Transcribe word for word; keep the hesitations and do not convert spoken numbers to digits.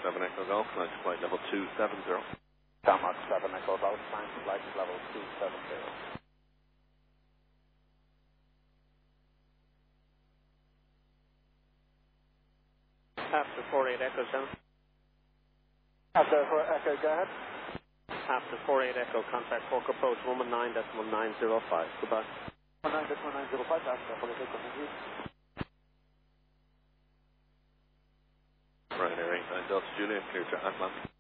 seven Echo Golf, climb to flight level two seven zero. Denmark seven Echo Golf, climb to flight level two seven zero. After four eight Echo seven. After four Echo, go ahead. After four eight Echo, contact Hawk approach one one nine decimal nine zero five. Goodbye. one nine decimal nine zero five, after four eight Echo, thank you. Ryanair eight nine Delta Juliet, clear to Atlantic.